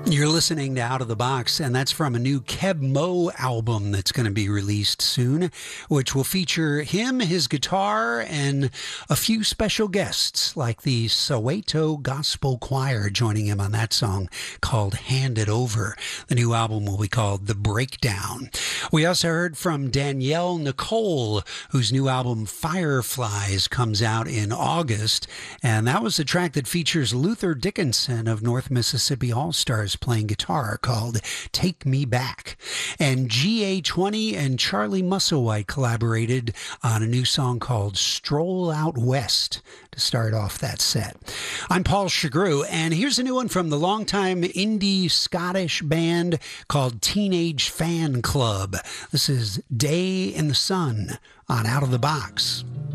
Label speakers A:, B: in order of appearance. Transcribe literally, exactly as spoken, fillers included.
A: You're listening to Out of the Box, and that's from a new Keb Mo album that's going to be released soon, which will feature him, his guitar, and a few special guests like the Soweto Gospel Choir joining him on that song called Hand It Over. The new album will be called The Breakdown. We also heard from Danielle Nicole, whose new album Fireflies comes out in August, and that was the track that features Luther Dickinson of North Mississippi All-Stars playing guitar, called Take Me Back. And G A twenty and Charlie Musselwhite collaborated on a new song called Stroll Out West to start off that set. I'm Paul Chagru, and here's a new one from the longtime indie Scottish band called Teenage Fan Club. This is Day in the Sun on Out of the Box.